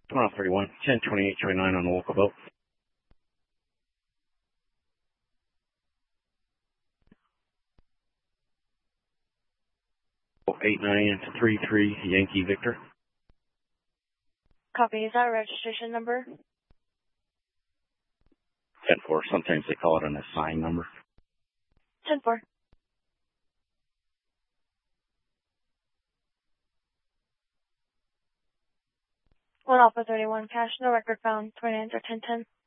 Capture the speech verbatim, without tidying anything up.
Tomorrow thirty-one, ten twenty-eight twenty-nine on the local boat. eight nine three three Yankee Victor. Copy. Is that a registration number? ten four. Sometimes they call it an assigned number. ten four. One Alpha thirty-one, cash, no record found, twenty-nine or ten ten.